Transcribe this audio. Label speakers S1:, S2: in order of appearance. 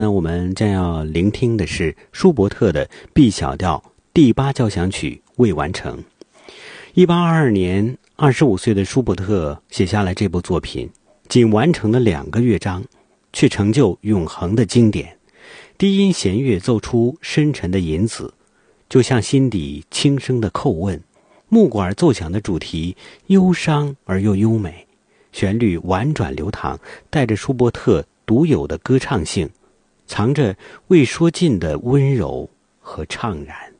S1: 那我们将要聆听的是舒伯特的 B 小调第8交响曲未完成。1822年25岁的舒伯特写下了这部作品，仅完成了2个乐章，却成就永恒的经典。低音弦乐奏出深沉的引子，就像心底轻声的叩问。木管奏响的主题忧伤而又优美，旋律婉转流淌，带着舒伯特独有的歌唱性，藏着未说尽的温柔和怅然。